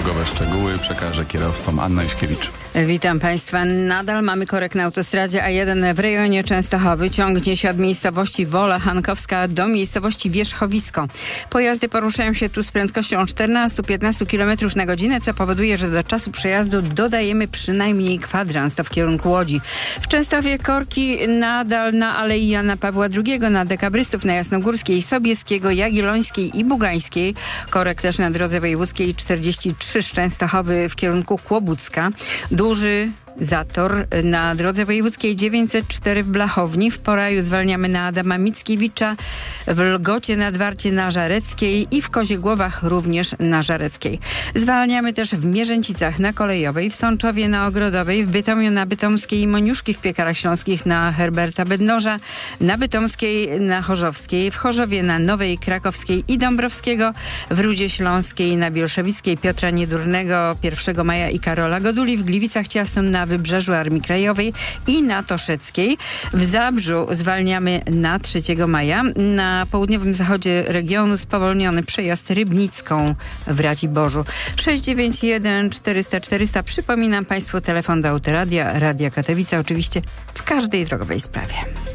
drogowe szczegóły przekaże kierowcom Anna Iśkiewicz. Witam Państwa. Nadal mamy korek na autostradzie A1 w rejonie Częstochowy. Ciągnie się od miejscowości Wola Hankowska do miejscowości Wierzchowisko. Pojazdy poruszają się tu z prędkością 14-15 km na godzinę, co powoduje, że do czasu przejazdu dodajemy przynajmniej kwadrans, to w kierunku Łodzi. W Częstochowie korki nadal na Alei Jana Pawła II, na Dekabrystów, na Jasnogórskiej, Sobieskiego, Jagiellońskiej i Bugańskiej. Korek też na drodze wojewódzkiej 43 z Częstochowy w kierunku Kłobucka. Duży zator na drodze wojewódzkiej 904 w Blachowni. W Poraju zwalniamy na Adama Mickiewicza, w Lgocie nad Warcie na Żareckiej i w Koziegłowach również na Żareckiej. Zwalniamy też w Mierzęcicach na Kolejowej, w Sączowie na Ogrodowej, w Bytomiu na Bytomskiej i Moniuszki, w Piekarach Śląskich na Herberta Bednoża, na Bytomskiej na Chorzowskiej, w Chorzowie na Nowej Krakowskiej i Dąbrowskiego, w Rudzie Śląskiej na Bielszewickiej, Piotra Niedurnego, 1 Maja i Karola Goduli, w Gliwicach Ciasnym na Wybrzeżu Armii Krajowej i na Toszeckiej. W Zabrzu zwalniamy na 3 maja. Na południowym zachodzie regionu spowolniony przejazd Rybnicką w Raciborzu. 691 400 400. Przypominam Państwu telefon do Autoradia, Radia Katowice, oczywiście w każdej drogowej sprawie.